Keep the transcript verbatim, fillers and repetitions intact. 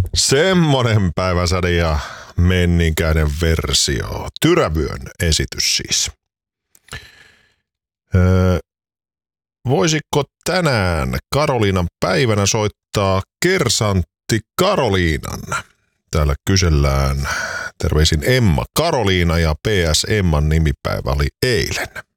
Semmonen päiväsäde ja menninkäinen versio. Tyrävyön esitys siis. Öö, voisiko tänään Karoliinan päivänä soittaa kersantti Karoliinan? Täällä kysellään terveisin Emma Karoliina ja P S Emman nimipäivä oli eilen.